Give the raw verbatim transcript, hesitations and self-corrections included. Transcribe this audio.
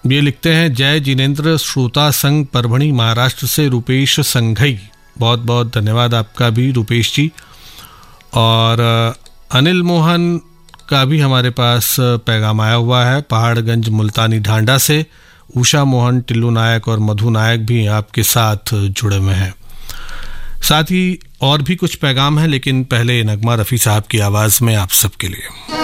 ये लिखते हैं जय जिनेन्द्र श्रोता संघ परभणी महाराष्ट्र से रूपेश संघई। बहुत बहुत धन्यवाद आपका भी रूपेश जी। और अनिल मोहन का भी हमारे पास पैगाम आया हुआ है पहाड़गंज मुल्तानी ढांडा से। उषा मोहन, टिल्लू नायक और मधु नायक भी आपके साथ जुड़े हुए हैं। साथ ही और भी कुछ पैगाम हैं, लेकिन पहले नगमा रफ़ी साहब की आवाज़ में आप सबके लिए।